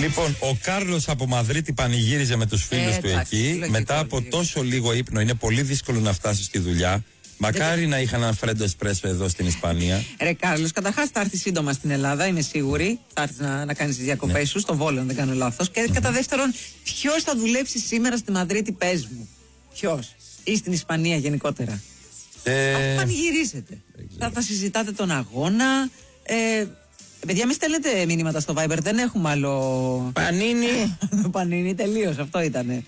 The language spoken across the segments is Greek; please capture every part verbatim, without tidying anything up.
Λοιπόν, ο Κάρλος από Μαδρίτη πανηγύριζε με τους φίλους ε, του εντάξει, εκεί. λογικό, Μετά από λογικό. τόσο λίγο ύπνο, είναι πολύ δύσκολο να φτάσει στη δουλειά. Μακάρι δεν... να είχαν ένα φρέντο εσπρέσο εδώ στην Ισπανία. Ρε Κάρλος, καταρχάς θα έρθει σύντομα στην Ελλάδα, είμαι σίγουρη. Θα έρθει να, να κάνει τις διακοπές ναι. σου, στο Βόλο, αν δεν κάνω λάθος. Και mm-hmm. κατά δεύτερον, ποιος θα δουλέψει σήμερα στη Μαδρίτη, πες μου. Ποιος, ή στην Ισπανία γενικότερα. Ε... Αφού πανηγυρίζετε. Θα, θα συζητάτε τον αγώνα. Ε, παιδιά, μη στέλνετε μηνύματα στο Viber, δεν έχουμε άλλο. Πανίνι. Πανίνι, τελείως, αυτό ήτανε.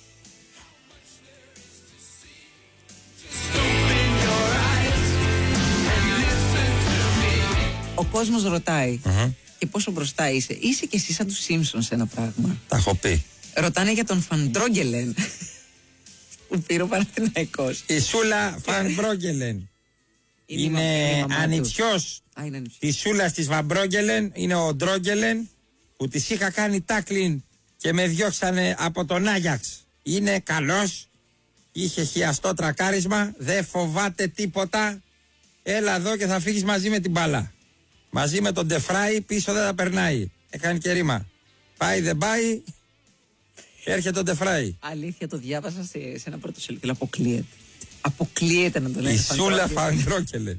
Ο κόσμος ρωτάει mm-hmm. και πόσο μπροστά είσαι. Είσαι και εσύ σαν τους Σίμψονς ένα πράγμα. Τα έχω πει. Ρωτάνε για τον Φαντρόγγελεν που πήρε ο Παναθηναϊκός. Η Σούλα Φαντρόγγελεν είναι, είναι ανιψιός της Σούλας της Φαντρόγγελεν. Είναι ο Ντρόγγελεν που της είχα κάνει τάκλιν και με διώξανε από τον Άγιαξ. Είναι καλός, είχε χιαστό τρακάρισμα, δεν φοβάται τίποτα. Έλα εδώ και θα φύγεις μαζί με την μπάλα. Μαζί με τον Ντεφράι πίσω δεν θα περνάει. Έκανε και ρήμα. Πάει δεν πάει. Έρχεται ο Ντεφράι. Αλήθεια, το διάβασα σε, σε ένα πρώτο σελίδι. Αποκλείεται. Αποκλείεται να το λέει. Η Σούλα Φαντρόκελε.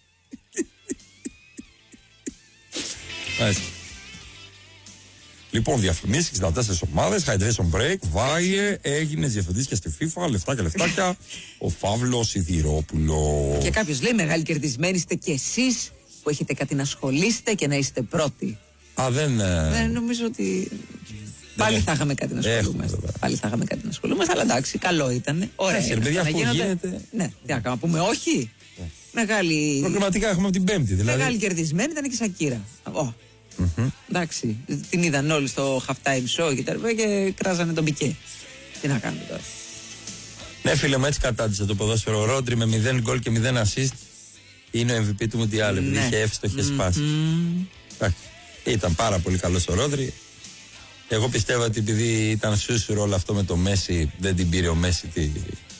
Λοιπόν, διαφημίσεις εξήντα τέσσερις ομάδες, hydration break, Βάιε, έγινε διευθυντής και στη FIFA, λεφτάκια, λεφτάκια. Ο Φαύλος Σιδηρόπουλο. Και κάποιος λέει, μεγάλοι κερδισμένοι είστε κι εσείς που έχετε κάτι να ασχολείστε και να είστε πρώτοι. Α, δεν. Δεν νομίζω ότι. Πάλι θα είχαμε κάτι να ασχολούμαστε. Πάλι θα είχαμε κάτι να ασχολούμαστε, αλλά εντάξει, καλό ήταν. Ωραία. Τέσσερι παιδιά που γίνεται. Ναι, τι να κάνουμε, πούμε όχι. Μεγάλη. Προβληματικά έχουμε από την Πέμπτη δηλαδή. Μεγάλη κερδισμένη ήταν και η Σακύρα. Mm-hmm. Εντάξει, την είδαν όλοι στο halftime show και τα λοιπά και κράζανε τον Πικέ. Τι να κάνουμε τώρα. Ναι, φίλε μου, έτσι κατάντησε το ποδόσφαιρο. Ο Ρόντρι με μηδέν γκολ και μηδέν assist είναι ο εμ βι πι του Μουντιάλ. Επειδή ναι. είχε εύστοχες mm-hmm. πάσεις. Ήταν πάρα πολύ καλός ο Ρόντρι. Εγώ πιστεύω ότι επειδή ήταν σούσουρο όλο αυτό με το Μέση, δεν την πήρε ο Μέση τη,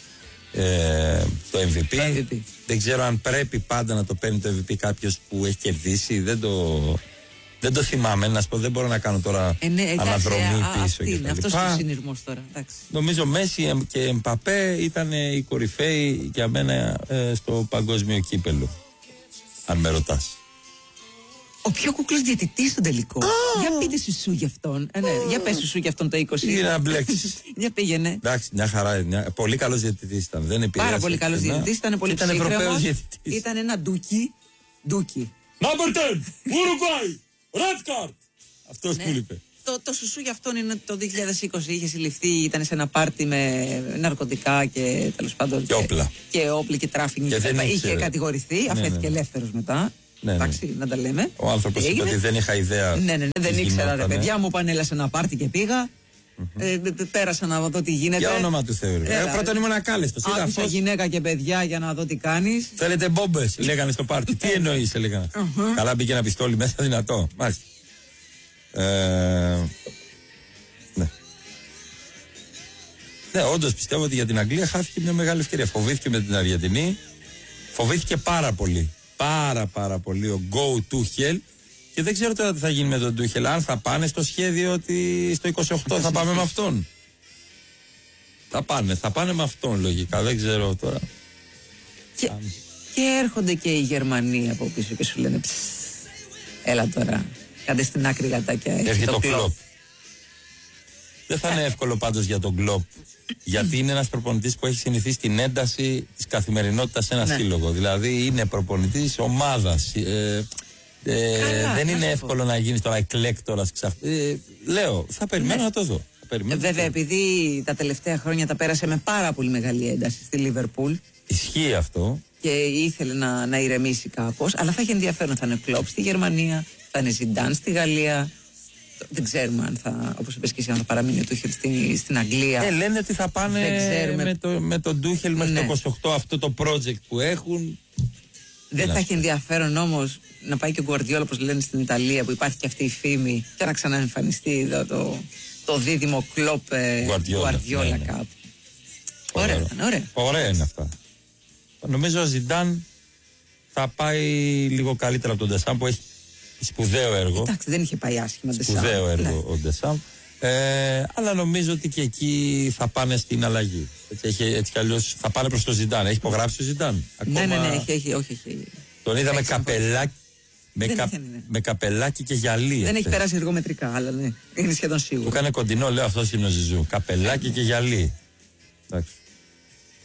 ε, το εμ βι πι. εμ βι πι. Δεν ξέρω αν πρέπει πάντα να το παίρνει το εμ βι πι κάποιος που έχει κερδίσει. Δεν το. Δεν το θυμάμαι, να σου πω, δεν μπορώ να κάνω τώρα ε, ναι, αναδρομή ε, πίσω. Αυτή είναι, αυτός είναι ο συνειρμός τώρα. Εντάξει. Νομίζω Μέση και Εμπαπέ ήταν οι κορυφαίοι για μένα ε, στο παγκόσμιο κύπελο. Αν με ρωτάς. Ο πιο κούκλος διαιτητής στον τελικό. Oh. Για πείτε σου για αυτόν. Ε, ναι. oh. Για πες σου για αυτόν το είκοσι. Τι να μπλέξεις. Για πήγαινε. Εντάξει, μια χαρά. Μια... Πολύ καλός διαιτητής ήταν. Δεν επηρέασε. Πάρα πολύ καλός διαιτητής. Ήταν πολύ ήταν Ευρωπαίος διαιτητής. Ήταν ένα ντούκι. Ντούκι. Number ten, Uruguay, red card. Αυτός που είπε. Το, το σουσού για αυτόν είναι το δύο χιλιάδες είκοσι. Είχε συλληφθεί, ήταν σε ένα πάρτι με ναρκωτικά και τέλος πάντων. Και όπλα. Και όπλα και τράφικινγκ. Είχε κατηγορηθεί, ναι, αφέθηκε ναι, ναι. ελεύθερος μετά. Ναι, ναι. Εντάξει, να τα λέμε. Ο άνθρωπος είπε ότι δεν είχα ιδέα. Ναι, ναι, ναι, δεν ήξερα, ρε παιδιά μου, πάνε σε ένα πάρτι και πήγα. Mm-hmm. Ε, πέρασα να δω τι γίνεται. Για όνομα του Θεού. Εγώ πρώτον ήμουν ακάλεστος. Άκουσα γυναίκα και παιδιά για να δω τι κάνεις. Θέλετε μπόμπες, λέγανε στο πάρτι. Τι εννοείς, έλεγαν. Uh-huh. Καλά μπήκε ένα πιστόλι μέσα, δυνατό. Μάλιστα. Ε, ναι. Ναι, όντως πιστεύω ότι για την Αγγλία χάθηκε μια μεγάλη ευκαιρία. Φοβήθηκε με την Αργεντινή. Φοβήθηκε πάρα πολύ. Πάρα πάρα πολύ ο Go Tuchel. Και δεν ξέρω τώρα τι θα γίνει με τον Tuchel. Αν θα πάνε στο σχέδιο ότι στο είκοσι οκτώ θα πάμε με αυτόν. Θα πάνε, θα πάνε με αυτόν λογικά. Δεν ξέρω τώρα. Και, και έρχονται και οι Γερμανοί από πίσω και σου λένε έλα τώρα, κάντε στην άκρη γατάκια. Έρχεται το Κλοπ. Δεν θα είναι εύκολο πάντως για τον Κλοπ. Γιατί είναι ένας προπονητής που έχει συνηθίσει την ένταση της καθημερινότητας σε ένα ναι. σύλλογο. Δηλαδή είναι προπονητής ομάδας. Ε, ε, Καλά, δεν είναι εύκολο να γίνεις τώρα εκλέκτορας. Ε, λέω, θα περιμένω ναι. να το δω. Ε, βέβαια, επειδή τα τελευταία χρόνια τα πέρασε με πάρα πολύ μεγάλη ένταση στη Λίβερπουλ. Ισχύει αυτό. Και ήθελε να, να ηρεμήσει κάπως. Αλλά θα έχει ενδιαφέρον. Θα είναι Κλοπ στη Γερμανία, θα είναι Ζιντάν στη Γαλλία. Δεν ξέρουμε αν θα, όπως είπες και εσύ, αν θα παραμείνει ο Τούχελ στην, στην Αγγλία. Ε, λένε ότι θα πάνε με, το, με τον Τούχελ μέχρι ναι. το είκοσι οκτώ, αυτό το project που έχουν. Δεν θα έχει ενδιαφέρον όμως να πάει και ο Γκουαρδιόλα, όπως λένε στην Ιταλία, που υπάρχει και αυτή η φήμη, και να ξαναεμφανιστεί εδώ το, το δίδυμο Κλοπ Γκουαρδιόλα ναι, ναι. κάπου. Ωραία, ωραία. Ωραία είναι αυτά. Νομίζω ο Ζιντάν θα πάει λίγο καλύτερα από τον Ντεσάμ που έχει Σπουδαίο έργο. Εντάξει, δεν είχε πάει άσχημα. Σπουδαίο έργο ναι. ο Ντεσάμ. Ε, αλλά νομίζω ότι και εκεί θα πάνε στην αλλαγή. Έτσι, έχει, έτσι κι αλλιώς θα πάνε προς το Ζιντάν. Έχει υπογράψει ο Ζιντάν. Ναι, ναι, ναι, έχει, έχει, όχι, έχει. Τον είδαμε καπελάκι. Με, κα, είχε, ναι. με καπελάκι και γυαλί. Δεν αυτή. έχει περάσει εργομετρικά, αλλά ναι. Είναι σχεδόν σίγουρο. Του έκανε κοντινό, λέω, αυτό είναι ο Ζιζού. Καπελάκι και γυαλί. Εντάξει.